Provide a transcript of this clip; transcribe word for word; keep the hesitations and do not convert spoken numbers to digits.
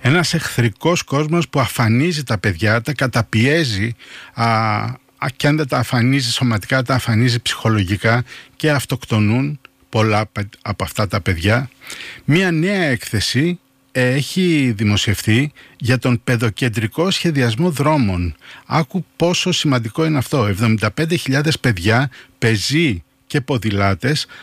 Ένας εχθρικός κόσμος που αφανίζει τα παιδιά, τα καταπιέζει, α, και αν δεν τα αφανίζει σωματικά, τα αφανίζει ψυχολογικά και αυτοκτονούν πολλά από αυτά τα παιδιά. Μία νέα έκθεση έχει δημοσιευθεί για τον παιδοκεντρικό σχεδιασμό δρόμων. Άκου πόσο σημαντικό είναι αυτό. εβδομήντα πέντε χιλιάδες παιδιά, πεζοί και ποδηλάτες